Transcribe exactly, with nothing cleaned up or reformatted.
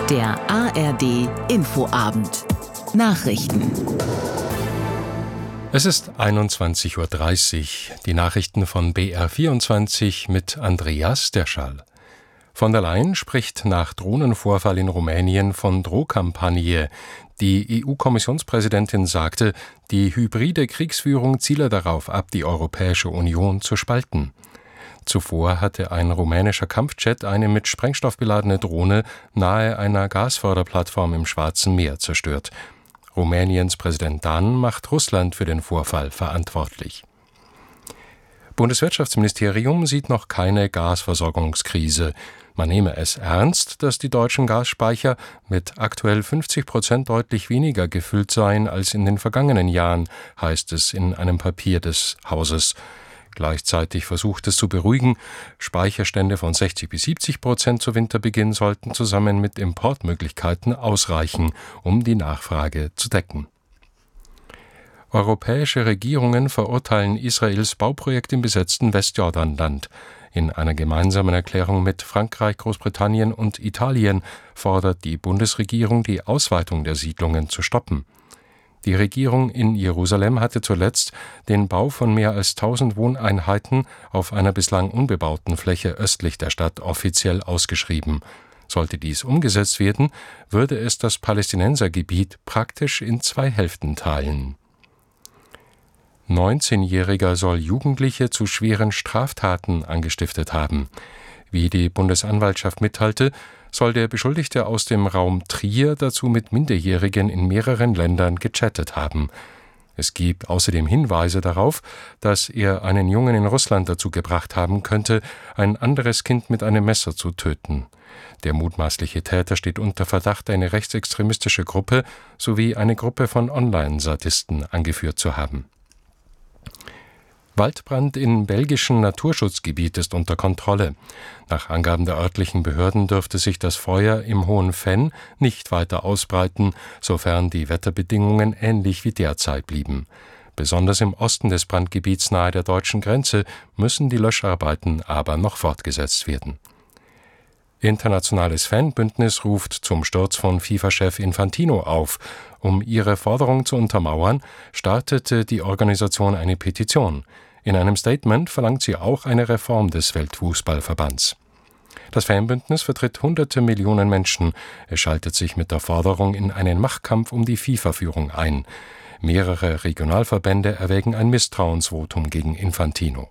Der A R D Infoabend. Nachrichten. Es ist einundzwanzig Uhr dreißig. Die Nachrichten von B R vierundzwanzig mit Andreas Derschall. Von der Leyen spricht nach Drohnenvorfall in Rumänien von Drohkampagne. Die E U-Kommissionspräsidentin sagte, die hybride Kriegsführung ziele darauf ab, die Europäische Union zu spalten. Zuvor hatte ein rumänischer Kampfjet eine mit Sprengstoff beladene Drohne nahe einer Gasförderplattform im Schwarzen Meer zerstört. Rumäniens Präsident Dan macht Russland für den Vorfall verantwortlich. Bundeswirtschaftsministerium sieht noch keine Gasversorgungskrise. Man nehme es ernst, dass die deutschen Gasspeicher mit aktuell fünfzig Prozent deutlich weniger gefüllt seien als in den vergangenen Jahren, heißt es in einem Papier des Hauses. Gleichzeitig versucht es zu beruhigen, Speicherstände von sechzig bis siebzig Prozent zu Winterbeginn sollten zusammen mit Importmöglichkeiten ausreichen, um die Nachfrage zu decken. Europäische Regierungen verurteilen Israels Bauprojekt im besetzten Westjordanland. In einer gemeinsamen Erklärung mit Frankreich, Großbritannien und Italien fordert die Bundesregierung, die Ausweitung der Siedlungen zu stoppen. Die Regierung in Jerusalem hatte zuletzt den Bau von mehr als tausend Wohneinheiten auf einer bislang unbebauten Fläche östlich der Stadt offiziell ausgeschrieben. Sollte dies umgesetzt werden, würde es das Palästinensergebiet praktisch in zwei Hälften teilen. neunzehnjähriger soll Jugendliche zu schweren Straftaten angestiftet haben. Wie die Bundesanwaltschaft mitteilte, soll der Beschuldigte aus dem Raum Trier dazu mit Minderjährigen in mehreren Ländern gechattet haben. Es gibt außerdem Hinweise darauf, dass er einen Jungen in Russland dazu gebracht haben könnte, ein anderes Kind mit einem Messer zu töten. Der mutmaßliche Täter steht unter Verdacht, eine rechtsextremistische Gruppe sowie eine Gruppe von Online-Sadisten angeführt zu haben. Waldbrand in belgischen Naturschutzgebiet ist unter Kontrolle. Nach Angaben der örtlichen Behörden dürfte sich das Feuer im Hohen Venn nicht weiter ausbreiten, sofern die Wetterbedingungen ähnlich wie derzeit blieben. Besonders im Osten des Brandgebiets nahe der deutschen Grenze müssen die Löscharbeiten aber noch fortgesetzt werden. Internationales Fanbündnis ruft zum Sturz von FIFA-Chef Infantino auf. Um ihre Forderung zu untermauern, startete die Organisation eine Petition. In einem Statement verlangt sie auch eine Reform des Weltfußballverbands. Das Fanbündnis vertritt hunderte Millionen Menschen. Es schaltet sich mit der Forderung in einen Machtkampf um die FIFA-Führung ein. Mehrere Regionalverbände erwägen ein Misstrauensvotum gegen Infantino.